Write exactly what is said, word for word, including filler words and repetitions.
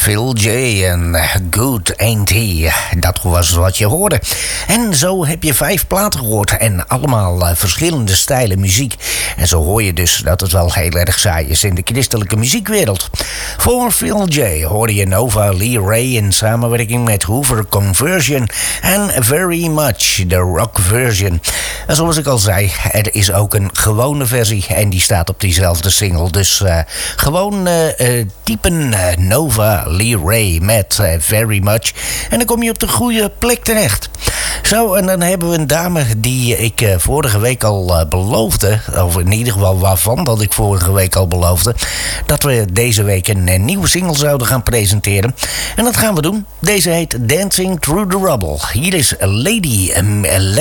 Phil J en Good Ain't He. Dat was wat je hoorde. En zo heb je vijf platen gehoord en allemaal uh, verschillende stijlen muziek. En zo hoor je dus dat het wel heel erg saai is in de christelijke muziekwereld. Voor Phil J hoorde je Nova Lee Ray in samenwerking met Hoover Conversion en Very Much, de rock version. En zoals ik al zei, er is ook een gewone versie en die staat op diezelfde single. Dus uh, gewoon uh, uh, typen uh, Nova Lee Ray met uh, Very Much en dan kom je op de goede plek terecht. Zo, en dan hebben we een dame die ik uh, vorige week al uh, beloofde, of in ieder geval waarvan dat ik vorige week al beloofde, dat we deze week een, een nieuwe single zouden gaan presenteren. En dat gaan we doen. Deze heet Dancing Through the Rubble. Hier is Lady um,